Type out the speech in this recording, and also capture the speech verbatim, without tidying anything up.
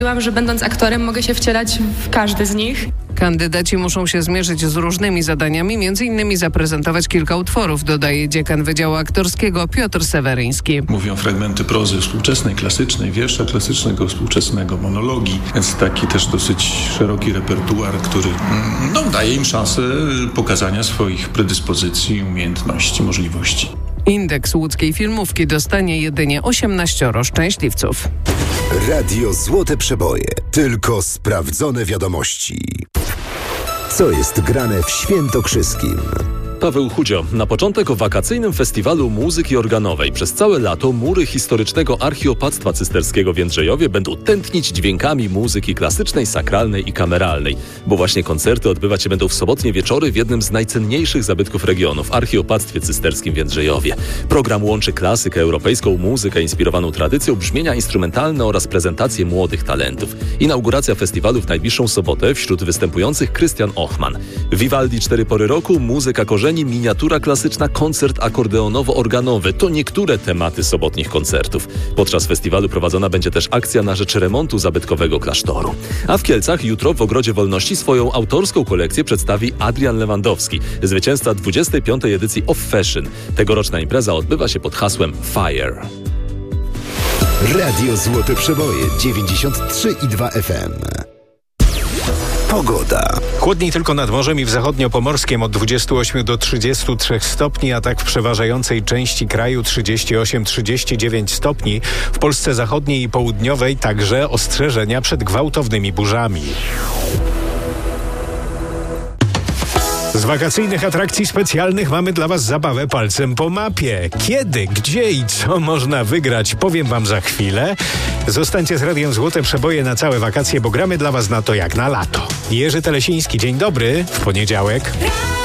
Mówiłam, że będąc aktorem mogę się wcielać w każdy z nich. Kandydaci muszą się zmierzyć z różnymi zadaniami, między innymi zaprezentować kilka utworów, dodaje dziekan Wydziału Aktorskiego Piotr Seweryński. Mówią fragmenty prozy współczesnej, klasycznej, wiersza klasycznego, współczesnego, monologii, więc taki też dosyć szeroki repertuar, który no, daje im szansę pokazania swoich predyspozycji, umiejętności, możliwości. Indeks łódzkiej filmówki dostanie jedynie osiemnaścioro szczęśliwców. Radio Złote Przeboje. Tylko sprawdzone wiadomości. Co jest grane w Świętokrzyskim? Paweł Chudzio. Na początek o wakacyjnym festiwalu muzyki organowej. Przez całe lato mury historycznego archiopactwa cysterskiego w Jędrzejowie będą tętnić dźwiękami muzyki klasycznej, sakralnej i kameralnej. Bo właśnie koncerty odbywać się będą w sobotnie wieczory w jednym z najcenniejszych zabytków regionu, w archiopactwie cysterskim w Jędrzejowie. Program łączy klasykę, europejską muzykę inspirowaną tradycją, brzmienia instrumentalne oraz prezentację młodych talentów. Inauguracja festiwalu w najbliższą sobotę, wśród występujących Krystian Ochman. Vivaldi cztery pory roku, muzyka korzeni, miniatura klasyczna, koncert akordeonowo-organowy. To niektóre tematy sobotnich koncertów. Podczas festiwalu prowadzona będzie też akcja na rzecz remontu zabytkowego klasztoru. A w Kielcach jutro w Ogrodzie Wolności swoją autorską kolekcję przedstawi Adrian Lewandowski, zwycięzca dwudziestej piątej edycji Of Fashion. Tegoroczna impreza odbywa się pod hasłem Fire. Radio Złote Przeboje dziewięćdziesiąt trzy i dwa F M. Pogoda. Chłodniej tylko nad morzem i w zachodniopomorskiem od dwudziestu ośmiu do trzydziestu trzech stopni, a tak w przeważającej części kraju trzydzieści osiem do trzydziestu dziewięciu stopni. W Polsce zachodniej i południowej także ostrzeżenia przed gwałtownymi burzami. Z wakacyjnych atrakcji specjalnych mamy dla Was zabawę palcem po mapie. Kiedy, gdzie i co można wygrać, powiem Wam za chwilę. Zostańcie z Radiem Złote Przeboje na całe wakacje, bo gramy dla Was na to jak na lato. Jerzy Telesiński, dzień dobry, w poniedziałek.